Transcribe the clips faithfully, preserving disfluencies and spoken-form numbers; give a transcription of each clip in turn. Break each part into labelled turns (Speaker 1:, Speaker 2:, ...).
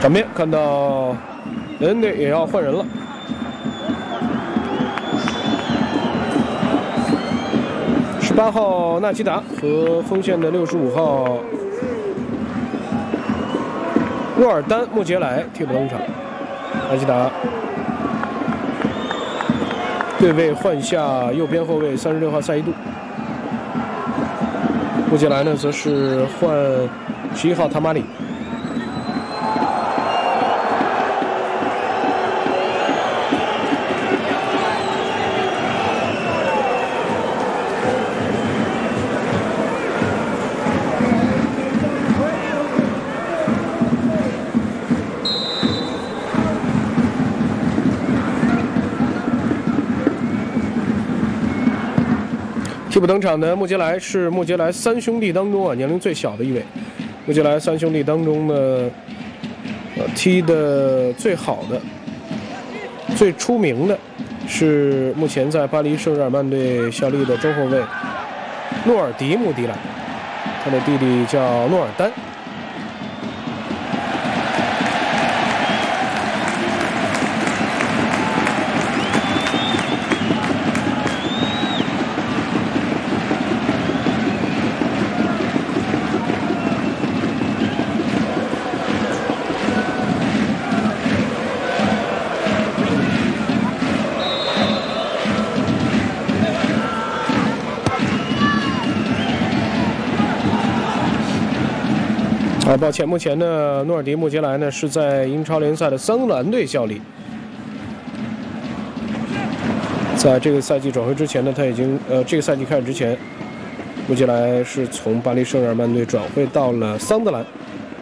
Speaker 1: 场边看到人队也要换人了。十八号纳吉达和锋线的六十五号若尔丹·穆杰莱替补登场。纳吉达对位换下右边后卫三十六号赛伊杜。穆杰莱呢，则是换十一号塔马里。替补登场的穆杰莱是穆杰莱三兄弟当中啊年龄最小的一位。穆杰莱三兄弟当中呢，呃，踢的最好的、最出名的是目前在巴黎圣日耳曼队效力的中后卫诺尔迪穆迪莱，他的弟弟叫诺尔丹。啊，抱歉，目前呢，诺尔迪·穆杰莱呢是在英超联赛的桑德兰队效力。在这个赛季转会之前呢，他已经呃，这个赛季开始之前，穆杰莱是从巴黎圣日耳曼队转会到了桑德兰。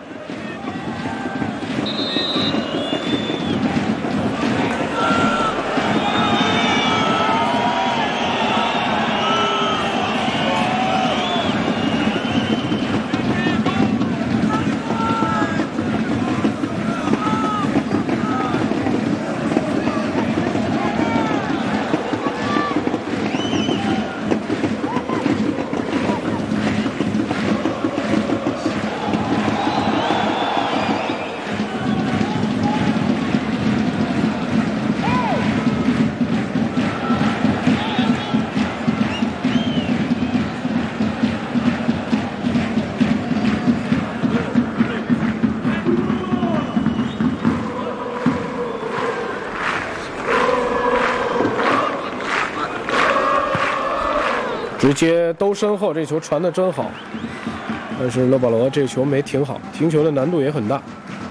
Speaker 1: 直接兜身后，这球传的真好，但是勒保罗这球没停好，停球的难度也很大。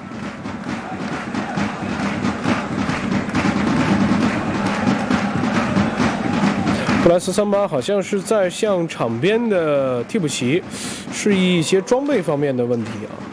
Speaker 1: 布莱斯桑巴好像是在向场边的替补席示意一些装备方面的问题啊。